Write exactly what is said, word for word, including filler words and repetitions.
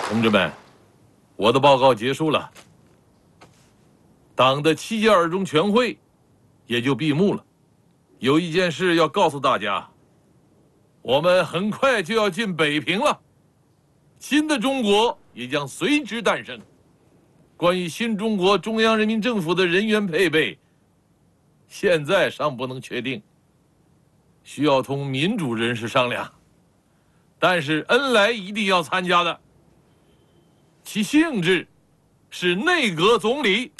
同志们，我的报告结束了，党的七届二中全会也就闭幕了。有一件事要告诉大家，我们很快就要进北平了，新的中国也将随之诞生。关于新中国中央人民政府的人员配备，现在尚不能确定，需要同民主人士商量。但是恩来一定要参加的。其性质是内阁总理。